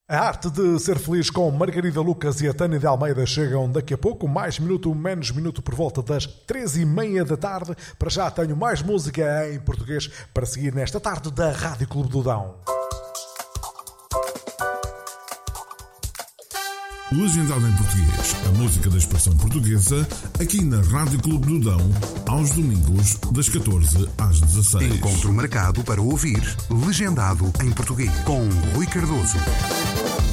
A arte de ser feliz com Margarida Lucas e a Tânia de Almeida chegam daqui a pouco, mais minuto, menos minuto, por volta das 3h30 da tarde. Para já tenho mais música em português para seguir nesta tarde da Rádio Clube do Dão. Legendado em português, a música da expressão portuguesa, aqui na Rádio Clube do Dão, aos domingos, das 14 às 16. Encontro marcado para ouvir Legendado em português, com Rui Cardoso.